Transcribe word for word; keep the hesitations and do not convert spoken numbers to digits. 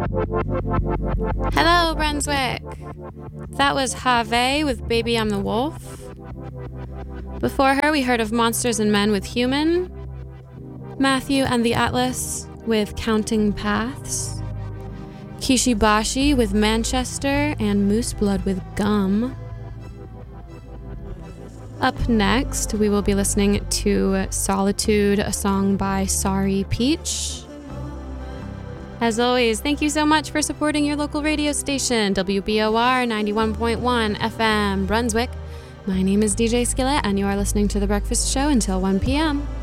Hello, Brunswick. That was Have with Baby I'm the Wolf. Before her, we heard of Monsters and Men with Human, Matthew and the Atlas with Counting Paths, Kishibashi with Manchester, and Moose Blood with Gum. Up next, we will be listening to Solitude, a song by Sorry Peach. As always, thank you so much for supporting your local radio station, W B O R ninety-one point one F M, Brunswick. My name is D J Skillet, and you are listening to The Breakfast Show until one p.m.